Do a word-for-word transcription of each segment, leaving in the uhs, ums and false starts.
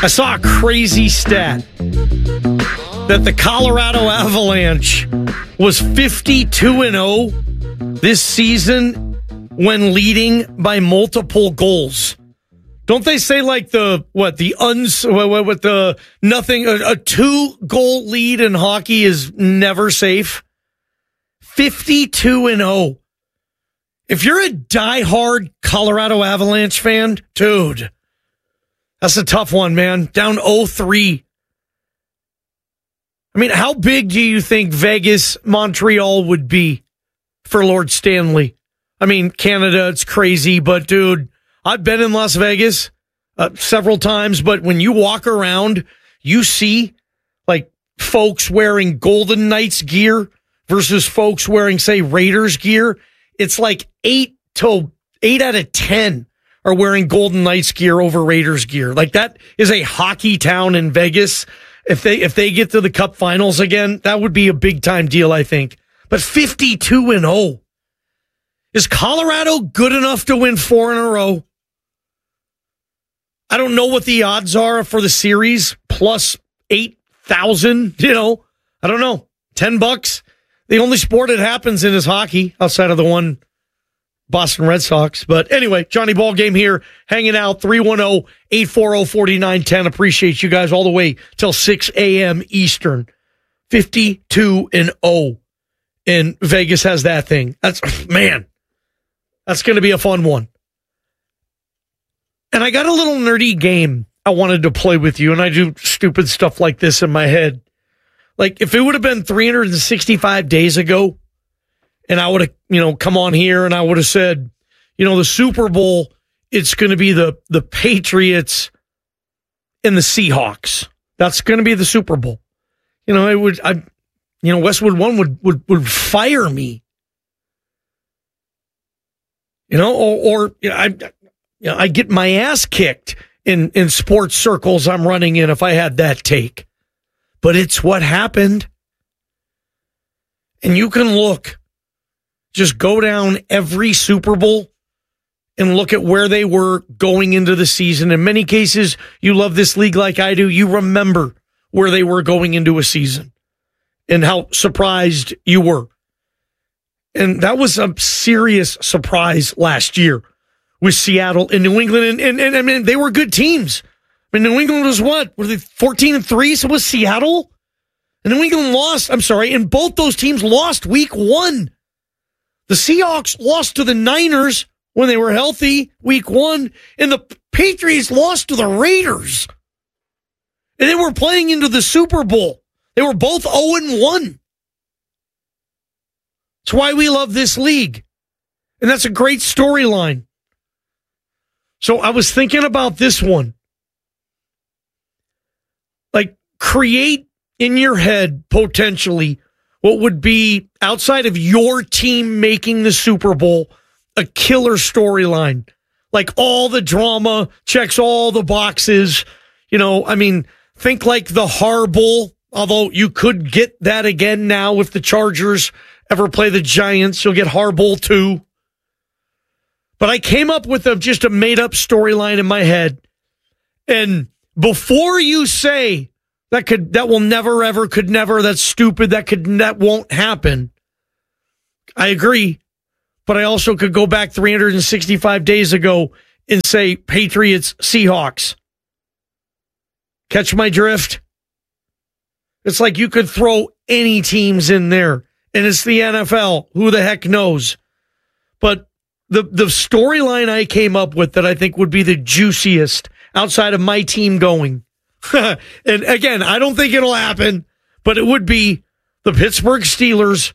I saw a crazy stat that the Colorado Avalanche was fifty-two and oh this season when leading by multiple goals. Don't they say like the, what, the uns, what, what the nothing, a, a two goal lead in hockey is never safe? fifty-two and oh. If you're a diehard Colorado Avalanche fan, dude, that's a tough one, man. Down oh three. I mean, how big do you think Vegas, Montreal would be for Lord Stanley? I mean, Canada, it's crazy, but dude, I've been in Las Vegas uh, several times, but when you walk around, you see like folks wearing Golden Knights gear versus folks wearing, say, Raiders gear. It's like eight to eight out of ten are wearing Golden Knights gear over Raiders gear. Like that is a hockey town in Vegas. If they if they get to the Cup Finals again, that would be a big time deal, I think. But fifty-two and oh. Is Colorado good enough to win four in a row? I don't know what the odds are for the series, plus eight thousand, you know. I don't know. ten bucks. The only sport it happens in is hockey, outside of the one Boston Red Sox. But anyway, Johnny Ballgame here, hanging out, three one zero, eight four zero, four nine one zero. Appreciate you guys all the way till six a.m. Eastern. fifty-two and oh. And Vegas has that thing. That's, man, that's going to be a fun one. And I got a little nerdy game I wanted to play with you, and I do stupid stuff like this in my head. Like, if it would have been three hundred sixty-five days ago, and I would have, you know, come on here and I would have said, you know, the Super Bowl, it's going to be the, the Patriots and the Seahawks. That's going to be the Super Bowl. You know, it would, I, you know, Westwood One would, would, would fire me. You know, or, or you know, I, you know, I get my ass kicked in, in sports circles I'm running in if I had that take. But it's what happened. And you can look, just go down every Super Bowl and look at where they were going into the season. In many cases, you love this league like I do. You remember where they were going into a season and how surprised you were. And that was a serious surprise last year with Seattle and New England. And, and, and I mean, they were good teams. I mean, New England was what? Were they fourteen and three? So was Seattle? And New England lost, I'm sorry, and both those teams lost week one. The Seahawks lost to the Niners when they were healthy week one, and the Patriots lost to the Raiders. And they were playing into the Super Bowl. They were both oh and one. That's why we love this league. And that's a great storyline. So I was thinking about this one. Like, create in your head, potentially, what would be, outside of your team making the Super Bowl, a killer storyline. Like, all the drama, checks all the boxes. You know, I mean, think like the Harbaugh, although you could get that again now if the Chargers ever play the Giants. You'll get Harbaugh too. But I came up with a, just a made-up storyline in my head. And before you say, that could, that will never, ever, could never, that's stupid, that could, that won't happen, I agree. But I also could go back three hundred sixty-five days ago and say Patriots, Seahawks. Catch my drift? It's like you could throw any teams in there, and it's the N F L. Who the heck knows? But the, the storyline I came up with that I think would be the juiciest outside of my team going, and again, I don't think it'll happen, but it would be the Pittsburgh Steelers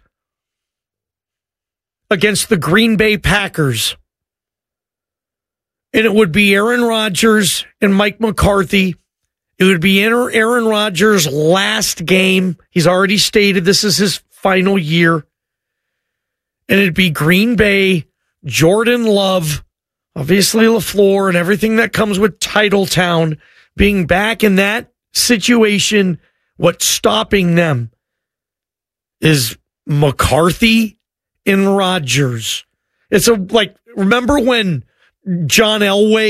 against the Green Bay Packers. And it would be Aaron Rodgers and Mike McCarthy. It would be Aaron Rodgers' last game. He's already stated this is his final year. And it'd be Green Bay, Jordan Love, obviously LaFleur, and everything that comes with Titletown, being back in that situation. What's stopping them is McCarthy and Rodgers. It's a, like, remember when John Elway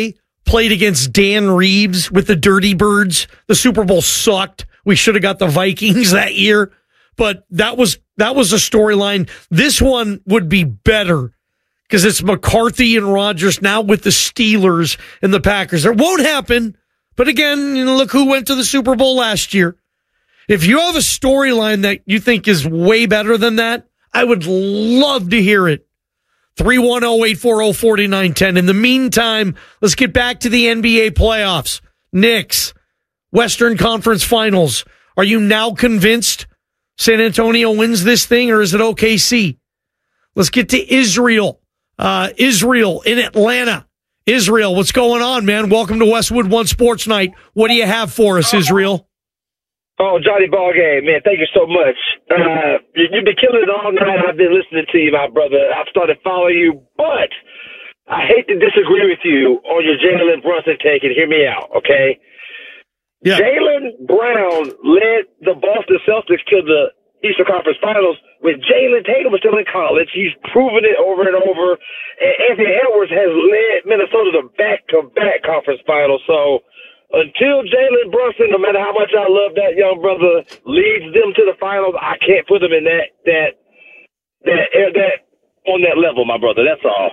played against Dan Reeves with the Dirty Birds. The Super Bowl sucked. We should have got the Vikings that year, but that was that was a storyline. This one would be better because it's McCarthy and Rodgers now with the Steelers and the Packers. It won't happen, but again, you know, look who went to the Super Bowl last year. If you have a storyline that you think is way better than that, I would love to hear it. three one zero, eight four zero, four nine one zero. In the meantime, let's get back to the N B A playoffs. Knicks, Western Conference Finals. Are you now convinced San Antonio wins this thing, or is it O K C? Let's get to Israel. Uh, Israel in Atlanta. Israel, what's going on, man? Welcome to Westwood One Sports Night. What do you have for us, Israel? Oh, Johnny Ballgame, man, thank you so much. Uh, you, you've been killing it all night. I've been listening to you, my brother. I've started following you, but I hate to disagree with you on your Jalen Brunson take, and hear me out, okay? Yeah. Jaylen Brown led the Boston Celtics to the Eastern Conference Finals when Jalen Tatum was still in college. He's proven it over and over. And Anthony Edwards has led Minnesota to back-to-back conference finals, so until Jalen Brunson, no matter how much I love that young brother, leads them to the finals, I can't put them in that that that that on that level, my brother. That's all.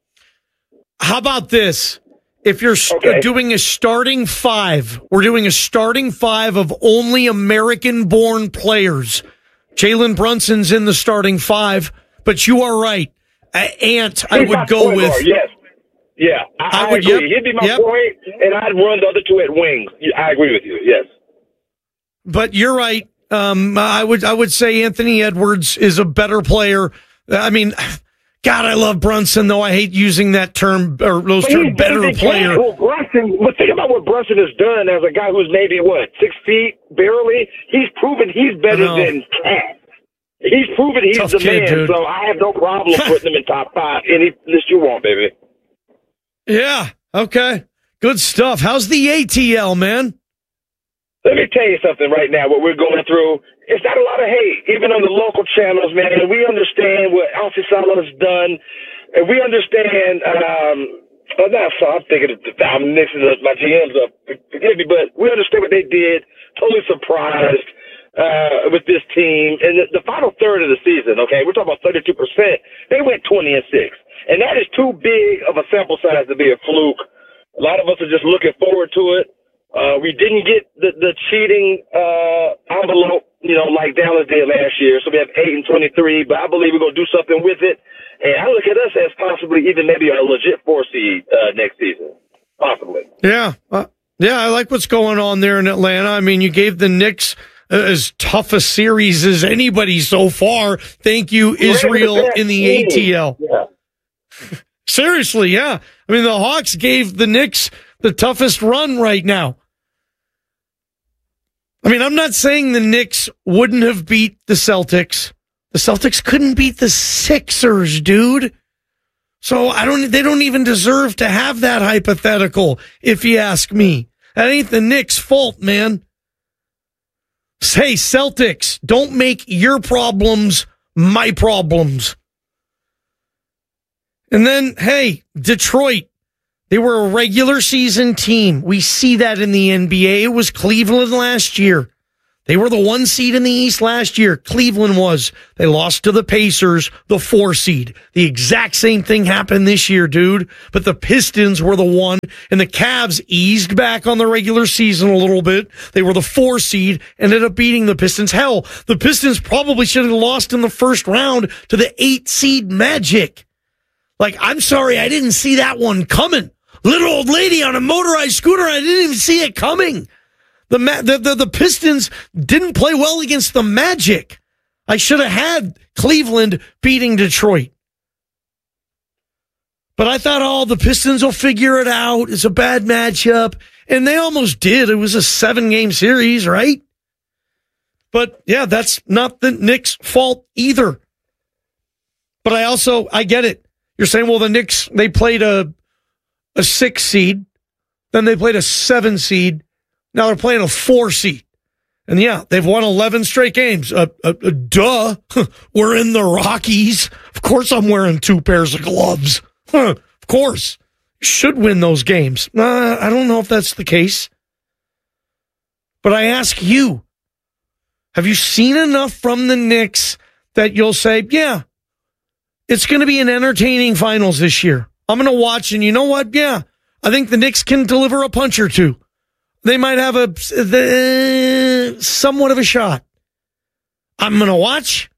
How about this? If you're okay. doing a starting five, we're doing a starting five of only American-born players. Jalen Brunson's in the starting five, but you are right. Uh, Ant, I would go with. Guard, yes. Yeah, I, I would, I agree. Yep, He'd be my yep. point, and I'd run the other two at wings. I agree with you. Yes, but you're right. Um, I would I would say Anthony Edwards is a better player. I mean, God, I love Brunson, though I hate using that term or those terms. Better player. Brunson, but think about what Brunson has done as a guy who's maybe what six feet barely. He's proven he's better than Cat. He's proven he's Tough the kid, man. Dude. So I have no problem putting him in top five any list you want, baby. Yeah, okay. Good stuff. How's the A T L, man? Let me tell you something right now, what we're going through. It's not a lot of hate, even on the local channels, man. We understand what Alfie Salo's done, and we understand, um, well, not so, I'm thinking, of, I'm mixing my G Ms up, forgive me, but we understand what they did. Totally surprised uh, with this team. And the, the final third of the season, okay, we're talking about thirty-two percent. They went twenty and six. And that is too big of a sample size to be a fluke. A lot of us are just looking forward to it. Uh, we didn't get the, the cheating uh, envelope, you know, like Dallas did last year. So we have eight and twenty-three, but I believe we're going to do something with it. And I look at us as possibly even maybe a legit four seed uh, next season. Possibly. Yeah. Uh, yeah, I like what's going on there in Atlanta. I mean, you gave the Knicks as tough a series as anybody so far. Thank you, Israel, in the A T L. Yeah. Seriously, yeah. I mean, the Hawks gave the Knicks the toughest run right now. I mean, I'm not saying the Knicks wouldn't have beat the Celtics. The Celtics couldn't beat the Sixers, dude. So I don't, they don't even deserve to have that hypothetical, if you ask me. That ain't the Knicks' fault, man. Hey, Celtics, don't make your problems my problems. And then, hey, Detroit, they were a regular season team. We see that in the N B A. It was Cleveland last year. They were the one seed in the East last year. Cleveland was. They lost to the Pacers, the four seed. The exact same thing happened this year, dude. But the Pistons were the one, and the Cavs eased back on the regular season a little bit. They were the four seed, ended up beating the Pistons. Hell, the Pistons probably should have lost in the first round to the eight seed Magic. Like, I'm sorry, I didn't see that one coming. Little old lady on a motorized scooter, I didn't even see it coming. The, the, the, the Pistons didn't play well against the Magic. I should have had Cleveland beating Detroit. But I thought, oh, the Pistons will figure it out. It's a bad matchup. And they almost did. It was a seven-game series, right? But, yeah, that's not the Knicks' fault either. But I also, I get it. You're saying, well, the Knicks, they played a a six seed, then they played a seven seed, now they're playing a four seed. And yeah, they've won eleven straight games. Uh, uh, uh, duh. We're in the Rockies. Of course I'm wearing two pairs of gloves. Huh, of course. should win those games. Uh, I don't know if that's the case. But I ask you, have you seen enough from the Knicks that you'll say, yeah, it's going to be an entertaining finals this year. I'm going to watch, and you know what? Yeah, I think the Knicks can deliver a punch or two. They might have a the, somewhat of a shot. I'm going to watch.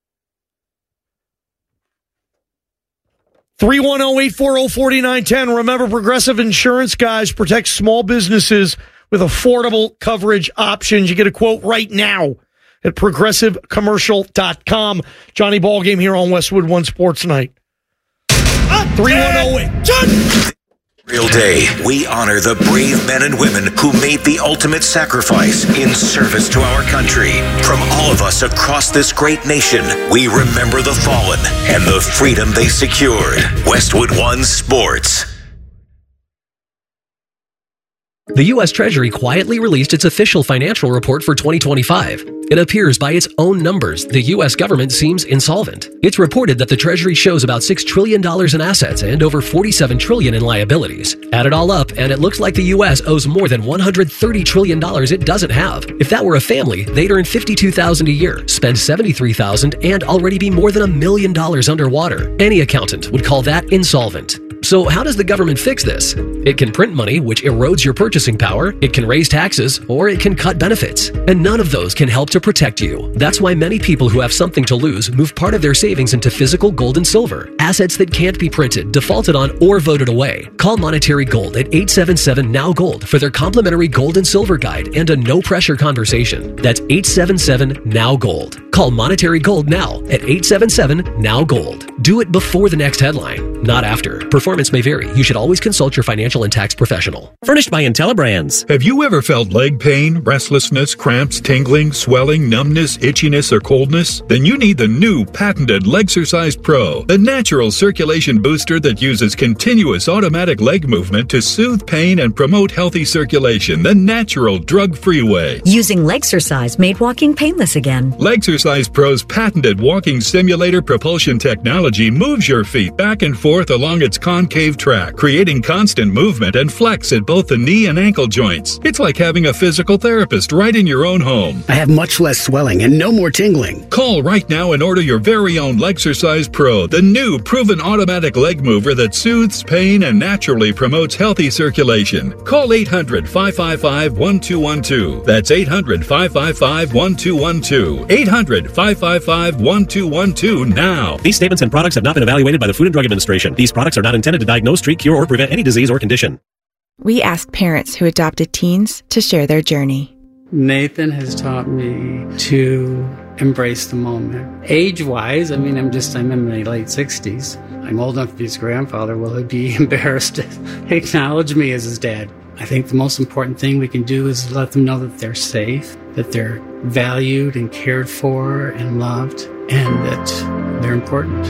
three one zero, eight four zero, four nine one zero. Remember, Progressive Insurance, guys, protects small businesses with affordable coverage options. You get a quote right now at progressive commercial dot com. Johnny Ballgame here on Westwood One Sports Night. three one zero eight. Real Day, we honor the brave men and women who made the ultimate sacrifice in service to our country. From all of us across this great nation, we remember the fallen and the freedom they secured. Westwood One Sports. The U S Treasury quietly released its official financial report for twenty twenty-five. It appears by its own numbers, the U S government seems insolvent. It's reported that the Treasury shows about six trillion dollars in assets and over forty-seven trillion dollars in liabilities. Add it all up, and it looks like the U S owes more than one hundred thirty trillion dollars it doesn't have. If that were a family, they'd earn fifty-two thousand dollars a year, spend seventy-three thousand dollars, and already be more than a million dollars underwater. Any accountant would call that insolvent. So how does the government fix this? It can print money, which erodes your purchasing power, it can raise taxes, or it can cut benefits. And none of those can help to protect you. That's why many people who have something to lose move part of their savings into physical gold and silver, assets that can't be printed, defaulted on, or voted away. Call Monetary Gold at eight seven seven, N O W Gold for their complimentary gold and silver guide and a no-pressure conversation. That's eight seven seven, N O W Gold. Call Monetary Gold now at eight seven seven, N O W Gold. Do it before the next headline, not after. Performance may vary. You should always consult your financial and tax professional. Furnished by IntelliBrands. Have you ever felt leg pain, restlessness, cramps, tingling, swelling, numbness, itchiness, or coldness? Then you need the new patented Legsercise Pro, the natural circulation booster that uses continuous automatic leg movement to soothe pain and promote healthy circulation the natural, drug-free way. Using Legsercise made walking painless again. Legsercise Pro's patented walking simulator propulsion technology moves your feet back and forth along its concave track, creating constant movement and flex at both the knee and ankle joints. It's like having a physical therapist right in your own home. I have much less swelling and no more tingling. Call right now and order your very own Legsercise Pro, the new proven automatic leg mover that soothes pain and naturally promotes healthy circulation. Call eight hundred, five five five, one two one two. That's eight hundred, five five five, one two one two. eight hundred, five five five, one two one two now. These statements and products have not been evaluated by the Food and Drug Administration. These products are not intended to diagnose, treat, cure, or prevent any disease or condition. We ask parents who adopted teens to share their journey. Nathan has taught me to embrace the moment. Age-wise, I mean, I'm just, I'm in my late sixties. I'm old enough to be his grandfather. Will he be embarrassed to acknowledge me as his dad? I think the most important thing we can do is let them know that they're safe, that they're valued and cared for and loved, and that they're important.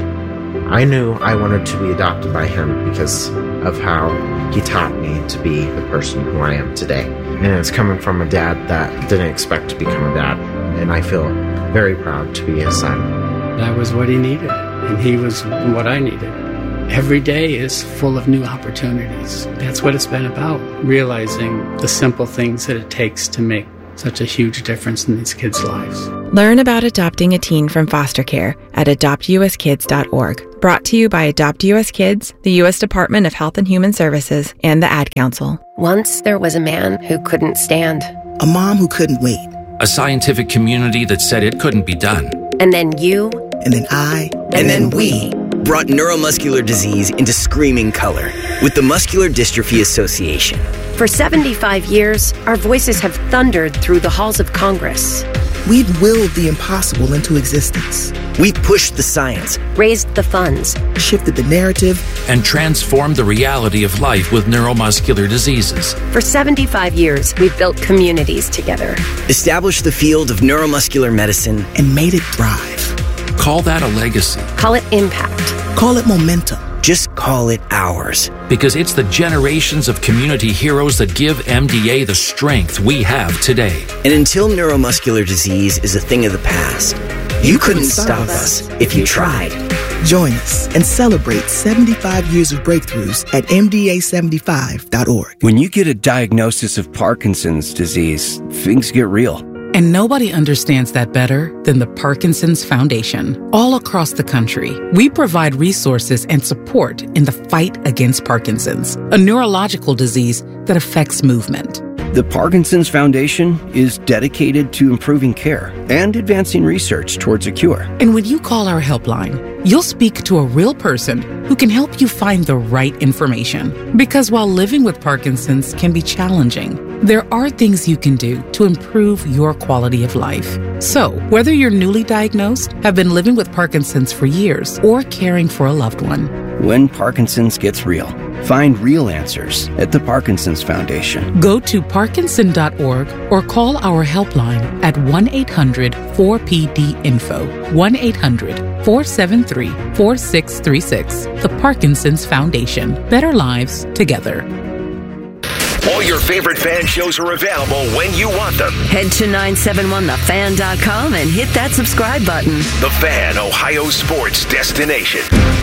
I knew I wanted to be adopted by him because of how he taught me to be the person who I am today. And it's coming from a dad that didn't expect to become a dad. And I feel very proud to be his son. That was what he needed, and he was what I needed. Every day is full of new opportunities. That's what it's been about, realizing the simple things that it takes to make such a huge difference in these kids' lives. Learn about adopting a teen from foster care at adopt u s kids dot org. Brought to you by Adopt U S Kids, the U S Department of Health and Human Services, and the Ad Council. Once there was a man who couldn't stand. A mom who couldn't wait. A scientific community that said it couldn't be done. And then you. And then I. And, and then, then we. Brought neuromuscular disease into screaming color with the Muscular Dystrophy Association. For seventy-five years, our voices have thundered through the halls of Congress. We've willed the impossible into existence. We've pushed the science, raised the funds, shifted the narrative, and transformed the reality of life with neuromuscular diseases. For seventy-five years, we've built communities together, established the field of neuromuscular medicine, and made it thrive. Call that a legacy. Call it impact. Call it momentum. Just call it ours. Because it's the generations of community heroes that give M D A the strength we have today. And until neuromuscular disease is a thing of the past, you, you couldn't, couldn't stop, stop us if you tried. Join us and celebrate seventy-five years of breakthroughs at M D A seventy-five dot org. When you get a diagnosis of Parkinson's disease, things get real. And nobody understands that better than the Parkinson's Foundation. All across the country, we provide resources and support in the fight against Parkinson's, a neurological disease that affects movement. The Parkinson's Foundation is dedicated to improving care and advancing research towards a cure. And when you call our helpline, you'll speak to a real person who can help you find the right information. Because while living with Parkinson's can be challenging, there are things you can do to improve your quality of life. So, whether you're newly diagnosed, have been living with Parkinson's for years, or caring for a loved one, when Parkinson's gets real, find real answers at the Parkinson's Foundation. Go to parkinson dot org or call our helpline at one eight hundred four P D info, one eight hundred four seven three four six three six. The Parkinson's Foundation. Better lives together. All your favorite fan shows are available when you want them. Head to nine seven one the fan dot com and hit that subscribe button. The Fan, Ohio sports destination.